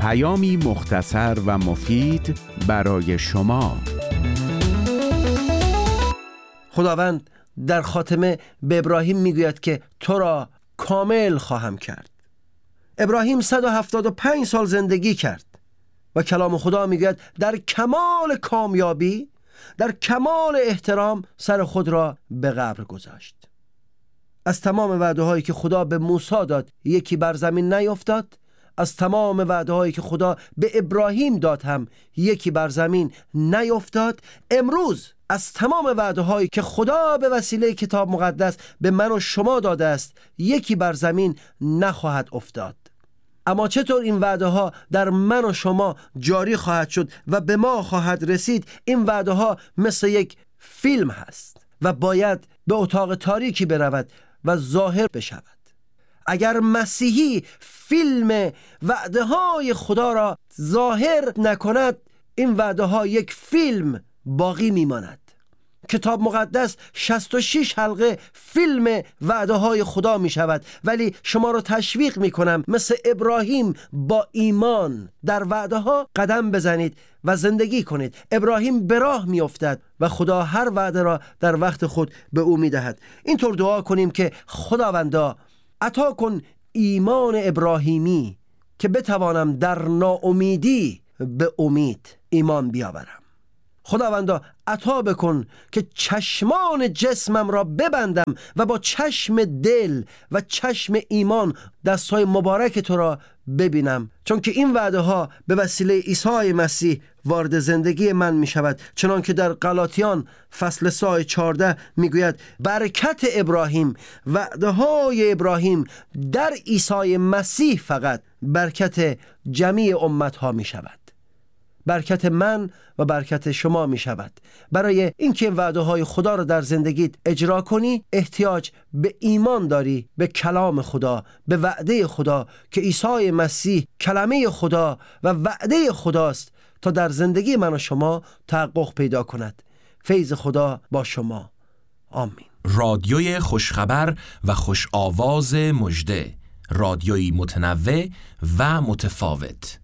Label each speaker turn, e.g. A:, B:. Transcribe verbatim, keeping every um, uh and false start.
A: پیامی مختصر و مفید برای شما.
B: خداوند در خاتمه به ابراهیم میگوید که تو را کامل خواهم کرد. ابراهیم صد و هفتاد و پنج سال زندگی کرد و کلام خدا میگوید در کمال کامیابی، در کمال احترام سر خود را به قبر گذاشت. از تمام وعده هایی که خدا به موسی داد یکی بر زمین نیفتاد، از تمام وعده هایی که خدا به ابراهیم داد هم یکی بر زمین نیفتاد. امروز از تمام وعده هایی که خدا به وسیله کتاب مقدس به من و شما داده است یکی بر زمین نخواهد افتاد. اما چطور این وعده ها در من و شما جاری خواهد شد و به ما خواهد رسید؟ این وعده ها مثل یک فیلم هست و باید به اتاق تاریکی برود و ظاهر بشود. اگر مسیحی فیلم وعده های خدا را ظاهر نکند، این وعده ها یک فیلم باقی میماند. کتاب مقدس شصت و شش حلقه فیلم وعده های خدا می شود، ولی شما رو تشویق می کنم مثل ابراهیم با ایمان در وعده ها قدم بزنید و زندگی کنید. ابراهیم به راه می افتد و خدا هر وعده را در وقت خود به او می دهد. اینطور دعا کنیم که خداوندا عطا کن ایمان ابراهیمی که بتوانم در ناامیدی به امید ایمان بیاورم. خداوندا عطا بکن که چشمان جسمم را ببندم و با چشم دل و چشم ایمان دستهای مبارک تو را ببینم، چون که این وعده ها به وسیله عیسی مسیح وارد زندگی من می شود. چنان که در غلاطیان فصل سه چهارده می گوید برکت ابراهیم، وعده های ابراهیم در عیسی مسیح فقط برکت جمیع امت ها می شود. برکت من و برکت شما می شود. برای اینکه وعده های خدا را در زندگیت اجرا کنی احتیاج به ایمان داری، به کلام خدا، به وعده خدا که عیسی مسیح کلمه خدا و وعده خداست تا در زندگی من و شما تحقق پیدا کند. فیض خدا با شما. آمین.
C: رادیوی خوشخبر و خوش آواز مژده، رادیویی متنوع و متفاوت.